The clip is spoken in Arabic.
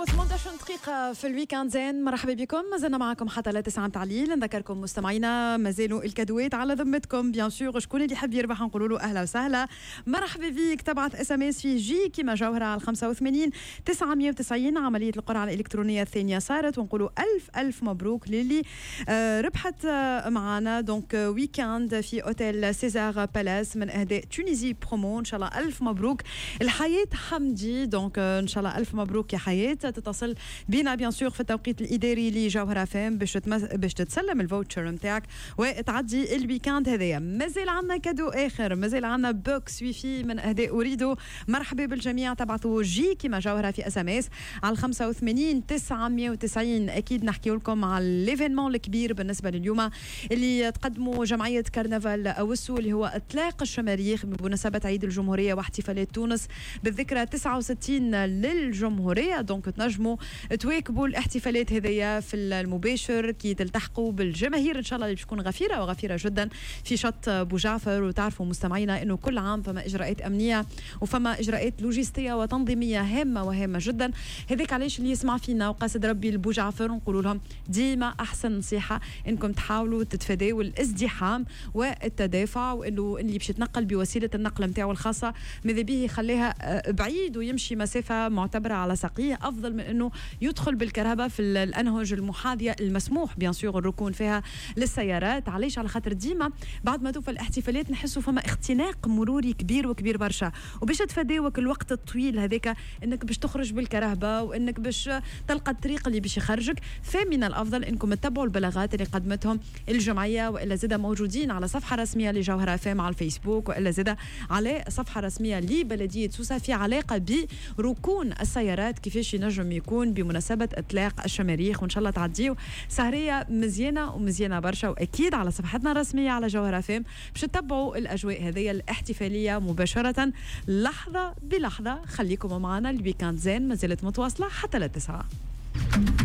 18 دقيقة في الويكاند زين. مرحبا بكم، ما زلنا معكم حتى لا 9 تعليل. نذكركم مستمعينا ما زالوا الكادوات على ذمتكم بيان سور. شكون اللي يحب يربح نقولوا له اهلا وسهلا، مرحبا بيك. تبعث اس ام اس في جي كيما جوهرة على 85 990. عملية القرعة الإلكترونية الثانية صارت ونقولوا ألف مبروك للي ربحت معنا دونك ويكاند في اوتيل سيزار بالاس من اهداء تونيزي برومو. ان شاء الله ألف مبروك الحياة حمدي. دونك ان شاء الله ألف مبروك يا حياة. تتصل بينا بيان سور في التوقيت الاداري لجوهرة فام باش تتسلم الفوتشر نتاعك وتعدي الويكاند هذايا. مازال عندنا كادو اخر، مازال عندنا بوكس ويفي من اهداء اريدو. مرحبا بالجميع. تبعثوا جي كيما جوهرة في اس ام اس على 85 990. اكيد نحكي لكم على الايفينمون الكبير بالنسبه لليوم اللي تقدموا جمعيه كرنفال اوسو اللي هو اطلاق الشماريخ بمناسبه عيد الجمهوريه واحتفالات تونس بالذكرى 69 للجمهوريه. دونك تنجموا تواكبوا الاحتفالات هذيا في المباشر كي تلتحقوا بالجماهير ان شاء الله اللي بتكون غفيره وغفيره جدا في شط بوجعفر. وتعرفوا مستمعينا انه كل عام فما اجراءات امنيه وفما اجراءات لوجستيه وتنظيميه هامه وهامه جدا. هذاك علاش اللي يسمع فينا وقاصد ربي البوجعفر نقولوا لهم ديما احسن نصيحه انكم تحاولوا تتفادوا الازدحام والتدافع، وانه اللي باش يتنقل بوسيله النقل نتاعو الخاصه ماذا به يخليها بعيد ويمشي مسافه معتبره على ساقيه افضل من انه يدخل بالكرهبه في الانهج المحاذيه المسموح بيان سور الركون فيها للسيارات. علاش؟ على خاطر ديما بعد ما توفى الاحتفالات نحسوا فما اختناق مروري كبير برشا، وباش تفاداوك الوقت الطويل هذاك انك باش تخرج بالكرهبه وانك باش تلقى الطريق اللي باش يخرجك. فمن الافضل انكم تتبعوا البلاغات اللي قدمتهم الجمعيه، والا زاده موجودين على صفحه رسميه لجوهرة فام على الفيسبوك، والا زاده على صفحه رسميه لبلديه سوسه في علاقه بركون السيارات كيفاش ينجم يكون بمناسبه اطلاق الشماريخ. وان شاء الله تعديوا سهريه مزيانه برشا. واكيد على صفحتنا الرسميه على جوهرة فام باش تتبعوا الاجواء هذه الاحتفاليه مباشره لحظه بلحظه. خليكم معنا، الويكاند زين ما زالت متواصله حتى ل9.